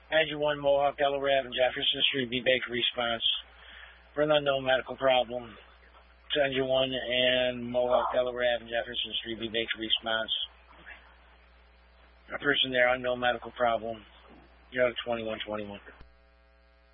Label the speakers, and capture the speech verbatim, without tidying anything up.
Speaker 1: Engine one, Mohawk, Delaware Avenue, Jefferson Street, B. Baker response for an unknown medical problem. To Engine one and Mohawk, Delaware Avenue, Jefferson Street, B. Baker response. A person there, unknown medical problem. You're at twenty-one twenty-one.